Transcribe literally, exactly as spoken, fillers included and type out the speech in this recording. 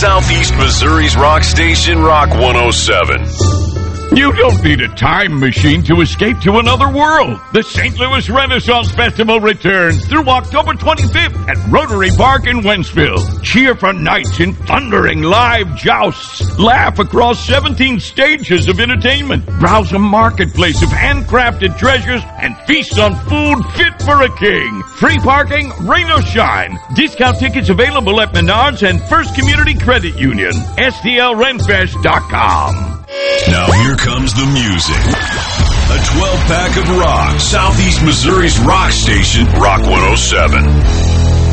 Southeast Missouri's rock station, Rock one oh seven. You don't need a time machine to escape to another world. The Saint Louis Renaissance Festival returns through October twenty-fifth at Rotary Park in Wentzville. Cheer for nights in thundering live jousts. Laugh across seventeen stages of entertainment. Browse a marketplace of handcrafted treasures and feast on food fit for a king. Free parking, rain or shine. Discount tickets available at Menards and First Community Credit Union. S T L Renfest dot com. Now here comes the music. A twelve-pack of rock. Southeast Missouri's rock station, Rock one oh seven.